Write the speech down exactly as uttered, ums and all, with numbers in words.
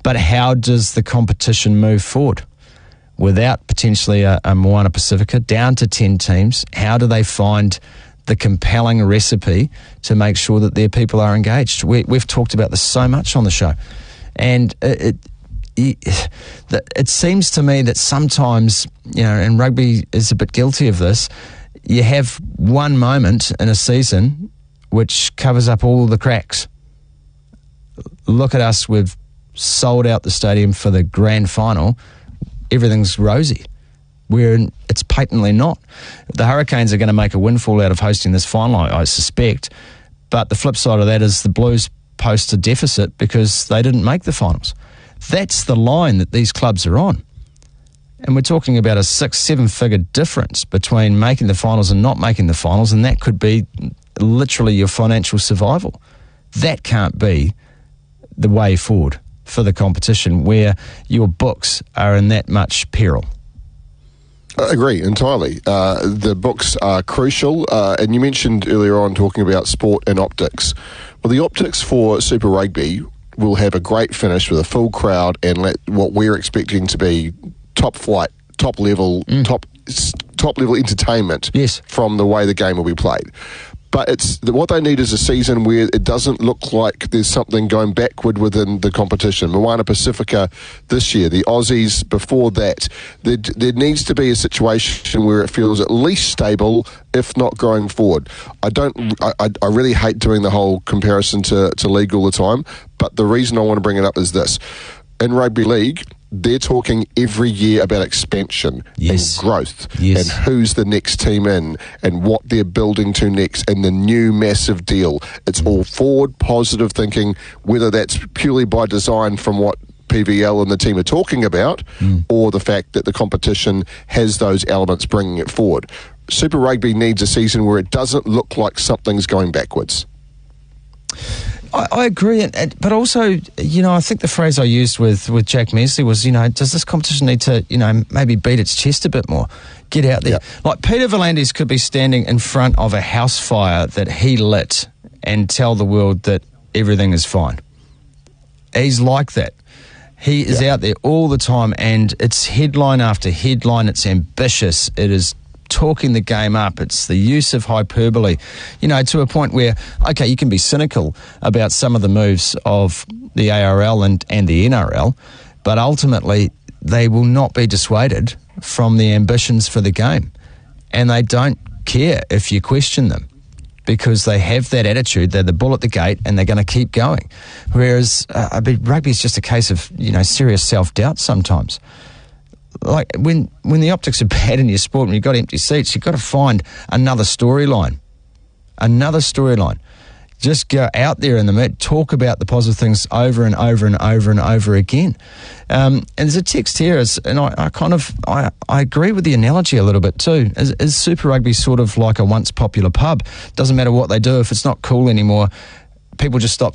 But how does the competition move forward? Without potentially a, a Moana Pacifica, down to ten teams, how do they find the compelling recipe to make sure that their people are engaged? We, we've talked about this so much on the show. And it, it, it seems to me that sometimes, you know, and rugby is a bit guilty of this, you have one moment in a season which covers up all the cracks. Look at us, we've sold out the stadium for the grand final. Everything's rosy. We're in, it's patently not. The Hurricanes are going to make a windfall out of hosting this final, I, I suspect. But the flip side of that is the Blues post a deficit because they didn't make the finals. That's the line that these clubs are on. And we're talking about a six, seven-figure difference between making the finals and not making the finals, and that could be literally your financial survival. That can't be the way forward for the competition where your books are in that much peril. I agree entirely. Uh, the books are crucial, uh, and you mentioned earlier on talking about sport and optics. Well, the optics for Super Rugby will have a great finish with a full crowd and let what we're expecting to be top flight, top level, mm. top top level entertainment yes. from the way the game will be played. But it's what they need is a season where it doesn't look like there's something going backward within the competition. Moana Pacifica this year, the Aussies before that. There, there needs to be a situation where it feels at least stable, if not going forward. I don't. I, I really hate doing the whole comparison to, to league all the time, but the reason I want to bring it up is this. In rugby league, they're talking every year about expansion yes. and growth yes. and who's the next team in and what they're building to next and the new massive deal. It's all forward, positive thinking, whether that's purely by design from what P V L and the team are talking about mm. or the fact that the competition has those elements bringing it forward. Super Rugby needs a season where it doesn't look like something's going backwards. I, I agree, and, and, but also, you know, I think the phrase I used with, with Jack Measley was, you know, does this competition need to, you know, maybe beat its chest a bit more? Get out there. Yeah. Like Peter V'landys could be standing in front of a house fire that he lit and tell the world that everything is fine. He's like that. He is yeah. out there all the time, and it's headline after headline. It's ambitious. It is talking the game up. It's the use of hyperbole, you know, to a point where, okay, you can be cynical about some of the moves of the A R L and, and the N R L, but ultimately they will not be dissuaded from the ambitions for the game. And they don't care if you question them because they have that attitude. They're the bull at the gate and they're going to keep going. Whereas uh, I mean, rugby is just a case of, you know, serious self-doubt sometimes. Like when when the optics are bad in your sport and you've got empty seats, you've got to find another storyline. Another storyline. Just go out there in the mid, talk about the positive things over and over and over and over again. Um, and there's a text here, is, and I, I kind of I, I agree with the analogy a little bit too. Is, is Super Rugby sort of like a once popular pub? Doesn't matter what they do, if it's not cool anymore, people just stop